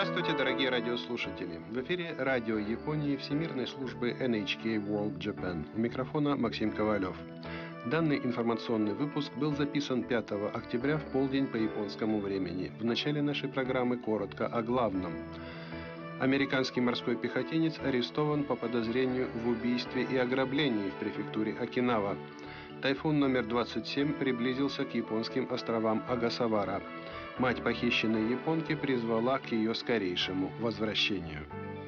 Здравствуйте, дорогие радиослушатели! В эфире радио Японии Всемирной службы NHK World Japan. У микрофона Максим Ковалев. Данный информационный выпуск был записан 5 октября в полдень по японскому времени. В начале нашей программы коротко о главном. Американский морской пехотинец арестован по подозрению в убийстве и ограблении в префектуре Окинава. Тайфун номер 27 приблизился к японским островам Огасавара. Мать похищенной японки призвала к ее скорейшему возвращению.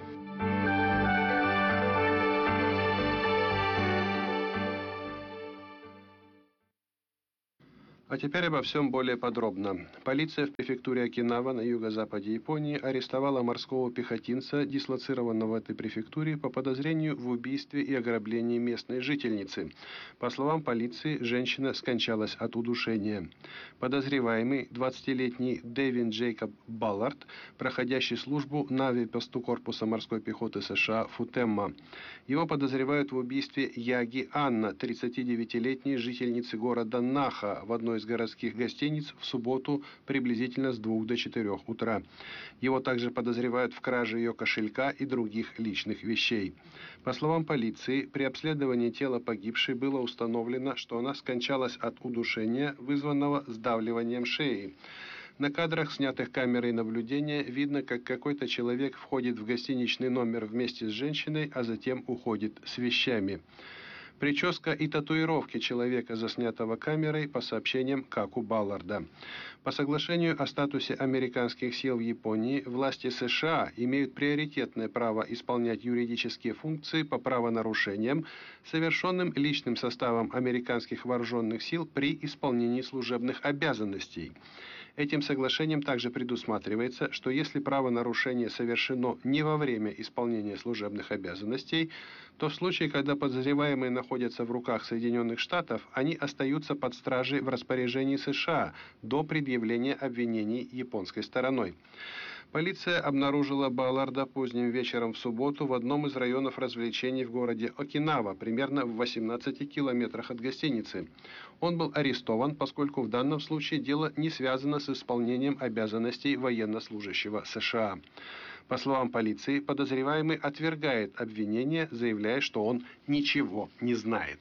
А теперь обо всем более подробно. Полиция в префектуре Окинава на юго-западе Японии арестовала морского пехотинца, дислоцированного в этой префектуре, по подозрению в убийстве и ограблении местной жительницы. По словам полиции, женщина скончалась от удушения. Подозреваемый, 20-летний Дэвин Джейкоб Баллард, проходящий службу на авиапосту корпуса морской пехоты США Футемма. Его подозревают в убийстве Яги Анна, 39-летней жительницы города Наха, в одной из городских гостиниц в субботу приблизительно с 2 до 4 утра. Его также подозревают в краже ее кошелька и других личных вещей. По словам полиции, при обследовании тела погибшей было установлено, что она скончалась от удушения, вызванного сдавливанием шеи. На кадрах, снятых камерой наблюдения, видно, как какой-то человек входит в гостиничный номер вместе с женщиной, а затем уходит с вещами. Прическа и татуировки человека, заснятого камерой, по сообщениям Каку Балларда. По соглашению о статусе американских сил в Японии, власти США имеют приоритетное право исполнять юридические функции по правонарушениям, совершенным личным составом американских вооруженных сил при исполнении служебных обязанностей. Этим соглашением также предусматривается, что если правонарушение совершено не во время исполнения служебных обязанностей, то в случае, когда подозреваемые находятся в руках Соединенных Штатов, они остаются под стражей в распоряжении США до предъявления обвинений японской стороной. Полиция обнаружила Балларда поздним вечером в субботу в одном из районов развлечений в городе Окинава, примерно в 18 километрах от гостиницы. Он был арестован, поскольку в данном случае дело не связано с исполнением обязанностей военнослужащего США. По словам полиции, подозреваемый отвергает обвинения, заявляя, что он ничего не знает.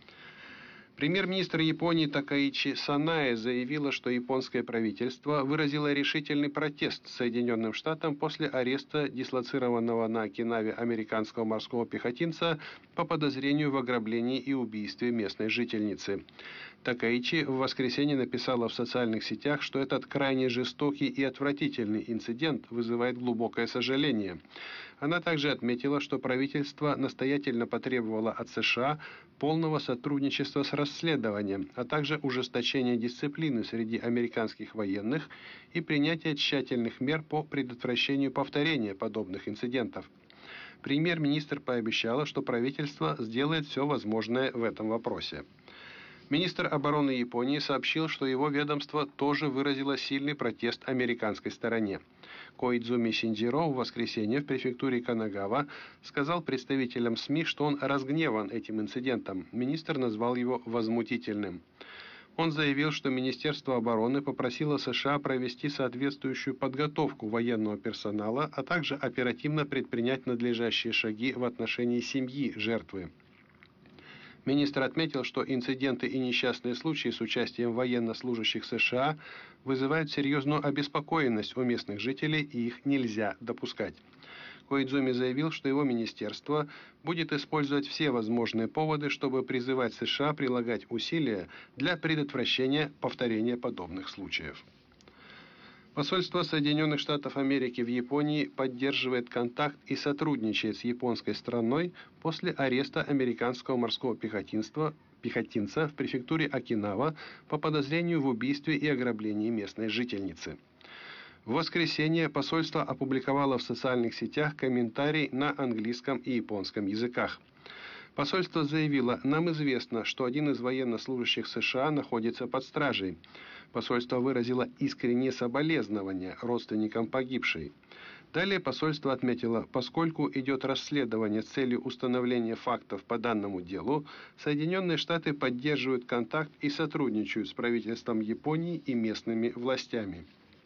Премьер-министр Японии Такаичи Санае заявила, что японское правительство выразило решительный протест Соединенным Штатам после ареста дислоцированного на Окинаве американского морского пехотинца по подозрению в ограблении и убийстве местной жительницы. Такаичи в воскресенье написала в социальных сетях, что этот крайне жестокий и отвратительный инцидент вызывает глубокое сожаление. Она также отметила, что правительство настоятельно потребовало от США полного сотрудничества с расследованием, а также ужесточения дисциплины среди американских военных и принятия тщательных мер по предотвращению повторения подобных инцидентов. Премьер-министр пообещала, что правительство сделает все возможное в этом вопросе. Министр обороны Японии сообщил, что его ведомство тоже выразило сильный протест американской стороне. Коидзуми Синдзиро в воскресенье в префектуре Канагава сказал представителям СМИ, что он разгневан этим инцидентом. Министр назвал его возмутительным. Он заявил, что Министерство обороны попросило США провести соответствующую подготовку военного персонала, а также оперативно предпринять надлежащие шаги в отношении семьи жертвы. Министр отметил, что инциденты и несчастные случаи с участием военнослужащих США вызывают серьезную обеспокоенность у местных жителей, и их нельзя допускать. Коидзуми заявил, что его министерство будет использовать все возможные поводы, чтобы призывать США прилагать усилия для предотвращения повторения подобных случаев. Посольство Соединенных Штатов Америки в Японии поддерживает контакт и сотрудничает с японской стороной после ареста американского морского пехотинца в префектуре Окинава по подозрению в убийстве и ограблении местной жительницы. В воскресенье посольство опубликовало в социальных сетях комментарий на английском и японском языках. Посольство заявило: «Нам известно, что один из военнослужащих США находится под стражей». Посольство выразило искренние соболезнования родственникам погибшей. Далее посольство отметило: поскольку идет расследование с целью установления фактов по данному делу, Соединенные Штаты поддерживают контакт и сотрудничают с правительством Японии и местными властями.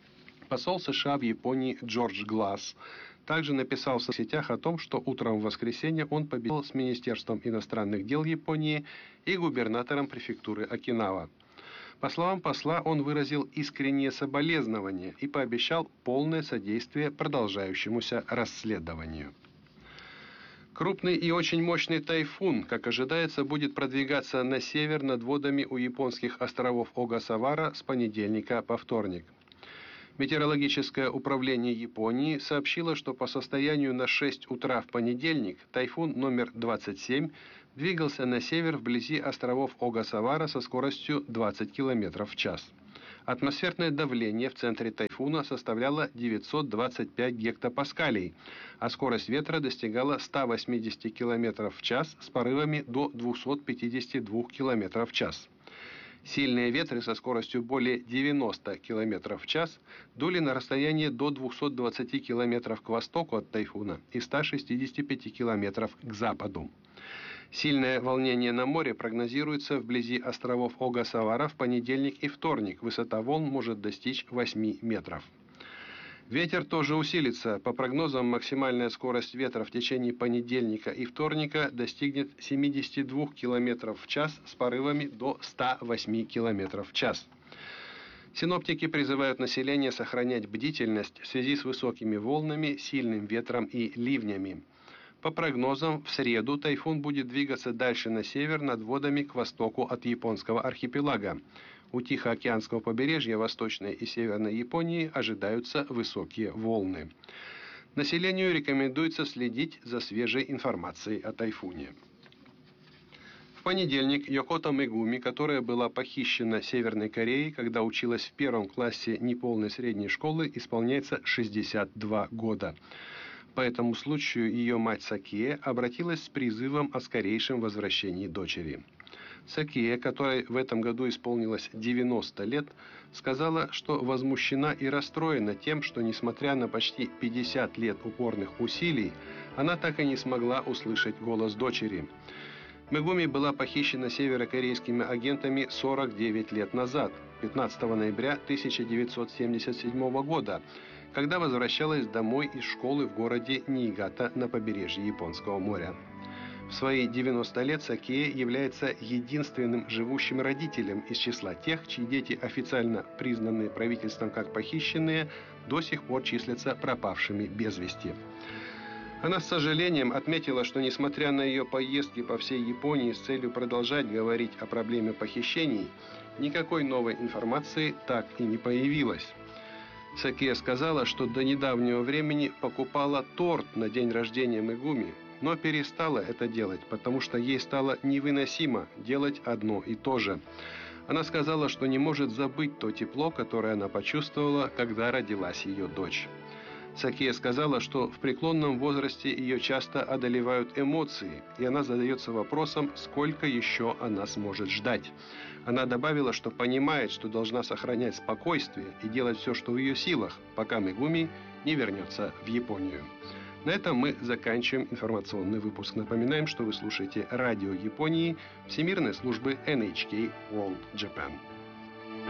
Посол США в Японии Джордж Гласс также написал в соцсетях о том, что утром в воскресенье он побеседовал с Министерством иностранных дел Японии и губернатором префектуры Окинава. По словам посла, он выразил искреннее соболезнование и пообещал полное содействие продолжающемуся расследованию. Крупный и очень мощный тайфун, как ожидается, будет продвигаться на север над водами у японских островов Огасавара с понедельника по вторник. Метеорологическое управление Японии сообщило, что по состоянию на 6 утра в понедельник тайфун номер 27 двигался на север вблизи островов Огасавара со скоростью 20 км в час. Атмосферное давление в центре тайфуна составляло 925 гектопаскалей, а скорость ветра достигала 180 км в час с порывами до 252 км в час. Сильные ветры со скоростью более 90 км в час дули на расстояние до 220 км к востоку от тайфуна и 165 км к западу. Сильное волнение на море прогнозируется вблизи островов Огасавара в понедельник и вторник. Высота волн может достичь 8 метров. Ветер тоже усилится. По прогнозам, максимальная скорость ветра в течение понедельника и вторника достигнет 72 км в час с порывами до 108 км в час. Синоптики призывают население сохранять бдительность в связи с высокими волнами, сильным ветром и ливнями. По прогнозам, в среду тайфун будет двигаться дальше на север над водами к востоку от японского архипелага. У Тихоокеанского побережья Восточной и Северной Японии ожидаются высокие волны. Населению рекомендуется следить за свежей информацией о тайфуне. В понедельник Йокото Мегуми, которая была похищена Северной Кореей, когда училась в первом классе неполной средней школы, исполняется 62 года. По этому случаю ее мать Сакие обратилась с призывом о скорейшем возвращении дочери. Сакие, которой в этом году исполнилось 90 лет, сказала, что возмущена и расстроена тем, что, несмотря на почти 50 лет упорных усилий, она так и не смогла услышать голос дочери. Мегуми была похищена северокорейскими агентами 49 лет назад, 15 ноября 1977 года, когда возвращалась домой из школы в городе Ниигата на побережье Японского моря. В свои 90 лет Сакие является единственным живущим родителем из числа тех, чьи дети, официально признанные правительством как похищенные, до сих пор числятся пропавшими без вести. Она с сожалением отметила, что несмотря на ее поездки по всей Японии с целью продолжать говорить о проблеме похищений, никакой новой информации так и не появилось. Сакие сказала, что до недавнего времени покупала торт на день рождения Мегуми, но перестала это делать, потому что ей стало невыносимо делать одно и то же. Она сказала, что не может забыть то тепло, которое она почувствовала, когда родилась ее дочь. Сакие сказала, что в преклонном возрасте ее часто одолевают эмоции, и она задается вопросом, сколько еще она сможет ждать. Она добавила, что понимает, что должна сохранять спокойствие и делать все, что в ее силах, пока Мегуми не вернется в Японию. На этом мы заканчиваем информационный выпуск. Напоминаем, что вы слушаете радио Японии Всемирной службы NHK World Japan.